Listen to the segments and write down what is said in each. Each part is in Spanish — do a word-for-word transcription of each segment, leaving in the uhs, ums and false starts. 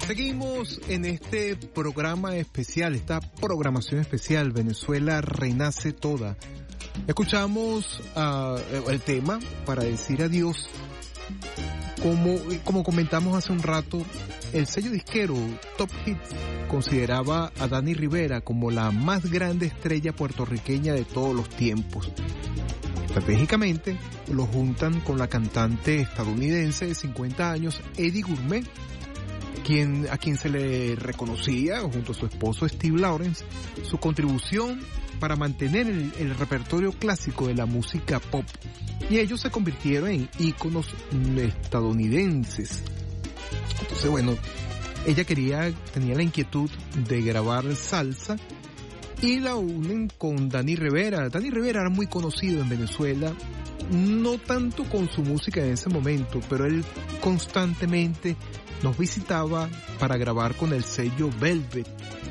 Seguimos en este programa especial, esta programación especial, Venezuela Renace Toda. Escuchamos uh, el tema Para Decir Adiós. Como, como comentamos hace un rato, el sello disquero Top Hits consideraba a Danny Rivera como la más grande estrella puertorriqueña de todos los tiempos. Estratégicamente lo juntan con la cantante estadounidense de cincuenta años, Eddie Gourmet, quien, a quien se le reconocía, junto a su esposo Steve Lawrence, su contribución para mantener el, el repertorio clásico de la música pop. Y ellos se convirtieron en íconos estadounidenses. Entonces, bueno, ella quería, tenía la inquietud de grabar salsa y la unen con Danny Rivera. Danny Rivera era muy conocido en Venezuela, no tanto con su música en ese momento, pero él constantemente nos visitaba para grabar con el sello Velvet.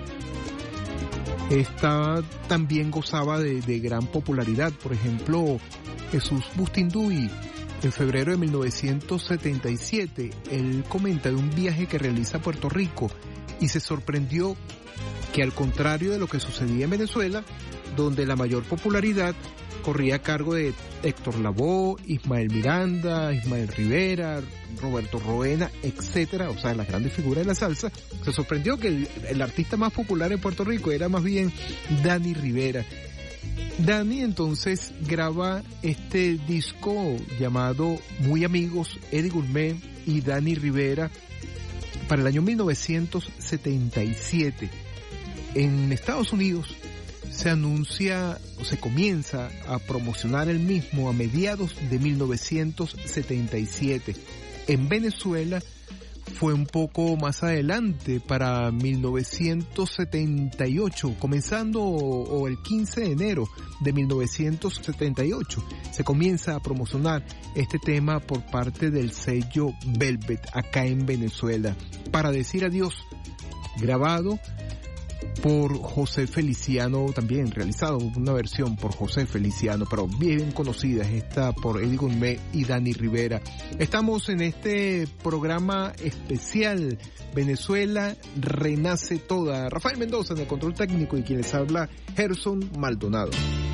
Esta también gozaba de, de gran popularidad. Por ejemplo, Jesús Bustinduy, en febrero de mil novecientos setenta y siete, él comenta de un viaje que realiza a Puerto Rico y se sorprendió que, al contrario de lo que sucedía en Venezuela, donde la mayor popularidad corría a cargo de Héctor Lavoe, Ismael Miranda, Ismael Rivera, Roberto Roena, etcétera, o sea, las grandes figuras de la salsa, se sorprendió que el, el artista más popular en Puerto Rico era más bien Danny Rivera. Danny entonces graba este disco llamado Muy Amigos, Eddie Gourmet y Danny Rivera, para el año mil novecientos setenta y siete. En Estados Unidos se anuncia o se comienza a promocionar el mismo a mediados de mil novecientos setenta y siete. En Venezuela fue un poco más adelante, para mil novecientos setenta y ocho, comenzando o, o el quince de enero de mil novecientos setenta y ocho, se comienza a promocionar este tema por parte del sello Velvet acá en Venezuela. Para Decir Adiós, grabado por José Feliciano, también realizado una versión por José Feliciano, pero bien conocida es esta por Eddie Gourmet y Danny Rivera. Estamos en este programa especial Venezuela Renace Toda. Rafael Mendoza en el control técnico y quien les habla, Gerson Maldonado.